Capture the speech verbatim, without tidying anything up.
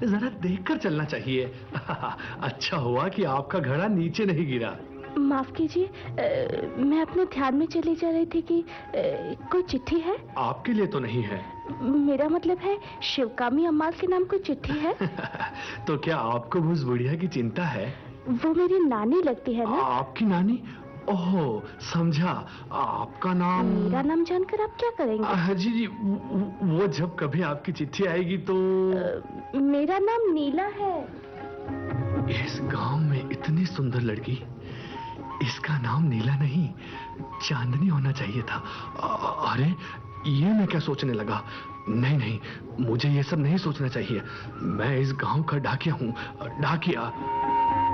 जरा देखकर चलना चाहिए। अच्छा हुआ कि आपका घड़ा नीचे नहीं गिरा। माफ कीजिए, मैं अपने ध्यान में चली जा रही थी कि आ, कोई चिट्ठी है। आपके लिए तो नहीं है। मेरा मतलब है शिवकामी अम्मा के नाम कोई चिट्ठी है। तो क्या आपको उस बुढ़िया की चिंता है? वो मेरी नानी लगती है ना। आपकी नानी? ओहो, समझा। आपका नाम? मेरा नाम जानकर आप क्या करेंगे? जी जी, वो जब कभी आपकी चिट्ठी आएगी तो। आ, मेरा नाम नीला है। इस गांव में इतनी सुंदर लड़की, इसका नाम नीला नहीं चांदनी होना चाहिए था। अरे ये मैं क्या सोचने लगा। नहीं नहीं, मुझे ये सब नहीं सोचना चाहिए। मैं इस गांव का डाकिया हूँ, डाकिया।